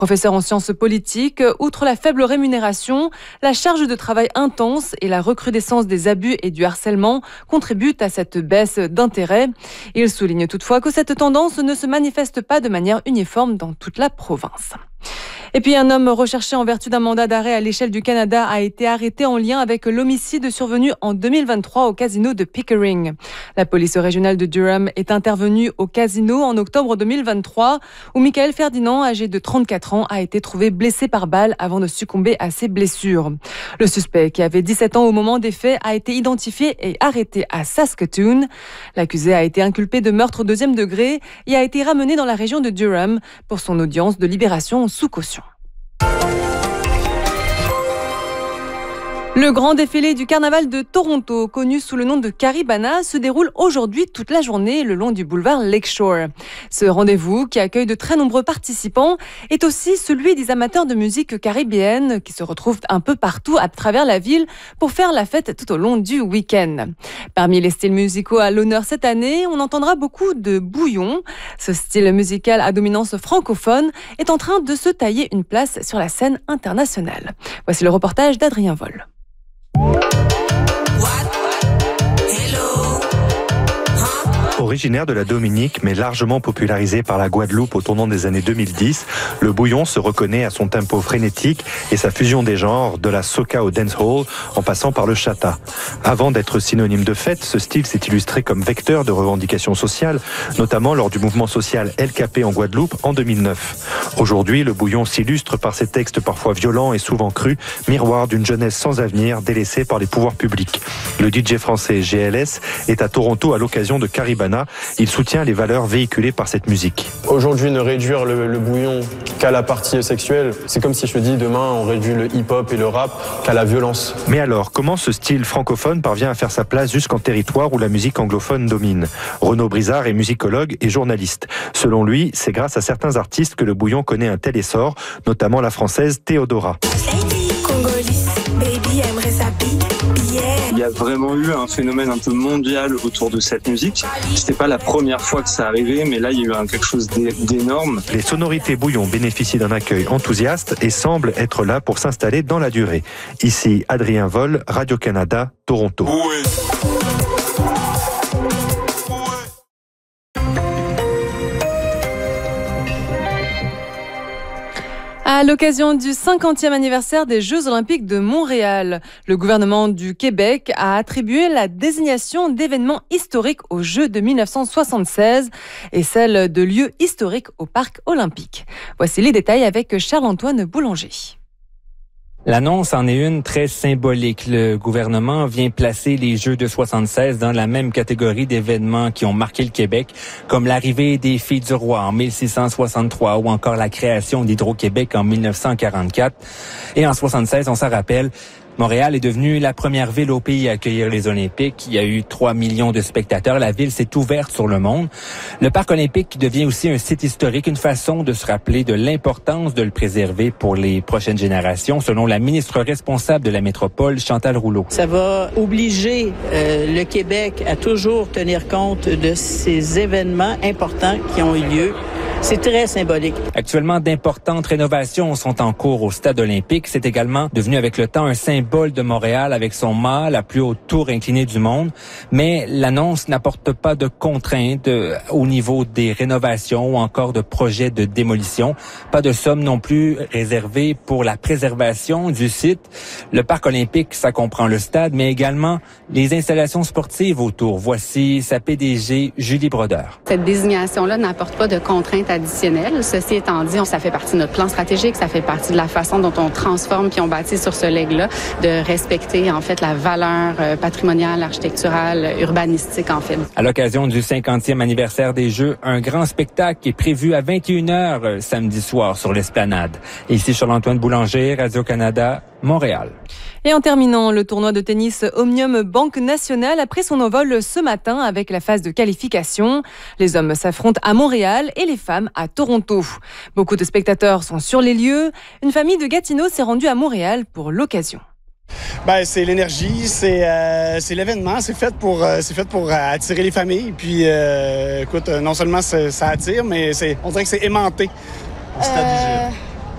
Professeur en sciences politiques, outre la faible rémunération, la charge de travail intense et la recrudescence des abus et du harcèlement contribuent à cette baisse d'intérêt. Il souligne toutefois que cette tendance ne se manifeste pas de manière uniforme dans toute la province. Et puis un homme recherché en vertu d'un mandat d'arrêt à l'échelle du Canada a été arrêté en lien avec l'homicide survenu en 2023 au casino de Pickering. La police régionale de Durham est intervenue au casino en octobre 2023 où Michael Ferdinand, âgé de 34 ans, a été trouvé blessé par balle avant de succomber à ses blessures. Le suspect, qui avait 17 ans au moment des faits, a été identifié et arrêté à Saskatoon. L'accusé a été inculpé de meurtre au 2e degré et a été ramené dans la région de Durham pour son audience de libération sous caution. Le grand défilé du carnaval de Toronto, connu sous le nom de Caribana, se déroule aujourd'hui toute la journée le long du boulevard Lakeshore. Ce rendez-vous, qui accueille de très nombreux participants, est aussi celui des amateurs de musique caribéenne qui se retrouvent un peu partout à travers la ville pour faire la fête tout au long du week-end. Parmi les styles musicaux à l'honneur cette année, on entendra beaucoup de bouillon. Ce style musical à dominance francophone est en train de se tailler une place sur la scène internationale. Voici le reportage d'Adrien Vol. Originaire de la Dominique, mais largement popularisé par la Guadeloupe au tournant des années 2010, le bouillon se reconnaît à son tempo frénétique et sa fusion des genres, de la soca au dancehall, en passant par le chata. Avant d'être synonyme de fête, ce style s'est illustré comme vecteur de revendications sociales, notamment lors du mouvement social LKP en Guadeloupe en 2009. Aujourd'hui, le bouillon s'illustre par ses textes parfois violents et souvent crus, miroir d'une jeunesse sans avenir délaissée par les pouvoirs publics. Le DJ français GLS est à Toronto à l'occasion de Caribana. Il soutient les valeurs véhiculées par cette musique. Aujourd'hui, ne réduire le bouillon qu'à la partie sexuelle, c'est comme si je te dis demain on réduit le hip-hop et le rap qu'à la violence. Mais alors, comment ce style francophone parvient à faire sa place jusqu'en territoire où la musique anglophone domine ? Renaud Brizard est musicologue et journaliste. Selon lui, c'est grâce à certains artistes que le bouillon connaît un tel essor, notamment la française Théodora. Il y a vraiment eu un phénomène un peu mondial autour de cette musique. C'était pas la première fois que ça arrivait, mais là, il y a eu quelque chose d'énorme. Les sonorités bouillon bénéficient d'un accueil enthousiaste et semblent être là pour s'installer dans la durée. Ici, Adrien Vol, Radio-Canada, Toronto. Oui. À l'occasion du 50e anniversaire des Jeux Olympiques de Montréal, le gouvernement du Québec a attribué la désignation d'événements historiques aux Jeux de 1976 et celle de lieux historiques au Parc olympique. Voici les détails avec Charles-Antoine Boulanger. L'annonce en est une très symbolique. Le gouvernement vient placer les Jeux de 76 dans la même catégorie d'événements qui ont marqué le Québec, comme l'arrivée des Filles du Roi en 1663 ou encore la création d'Hydro-Québec en 1944. Et en 76, on s'en rappelle, Montréal est devenue la première ville au pays à accueillir les Olympiques. Il y a eu 3 millions de spectateurs. La ville s'est ouverte sur le monde. Le Parc olympique devient aussi un site historique, une façon de se rappeler de l'importance de le préserver pour les prochaines générations, selon la ministre responsable de la métropole, Chantal Rouleau. Ça va obliger le Québec à toujours tenir compte de ces événements importants qui ont eu lieu. C'est très symbolique. Actuellement, d'importantes rénovations sont en cours au Stade olympique. C'est également devenu avec le temps un symbole de Montréal avec son mât, la plus haute tour inclinée du monde. Mais l'annonce n'apporte pas de contraintes au niveau des rénovations ou encore de projets de démolition. Pas de somme non plus réservée pour la préservation du site. Le Parc olympique, ça comprend le stade, mais également les installations sportives autour. Voici sa PDG, Julie Brodeur. Cette désignation-là n'apporte pas de contraintes additionnelles. Ceci étant dit, ça fait partie de notre plan stratégique, ça fait partie de la façon dont on transforme puis on bâtit sur ce legs-là, de respecter en fait la valeur patrimoniale, architecturale, urbanistique en fait. À l'occasion du 50e anniversaire des Jeux, un grand spectacle est prévu à 21h samedi soir sur l'Esplanade. Ici Charles-Antoine Boulanger, Radio-Canada, Montréal. Et en terminant, le tournoi de tennis Omnium Banque Nationale a pris son envol ce matin avec la phase de qualification. Les hommes s'affrontent à Montréal et les femmes à Toronto. Beaucoup de spectateurs sont sur les lieux. Une famille de Gatineau s'est rendue à Montréal pour l'occasion. C'est l'énergie, c'est l'événement, c'est fait pour attirer les familles. Puis, écoute, non seulement ça attire, mais on dirait que c'est aimanté.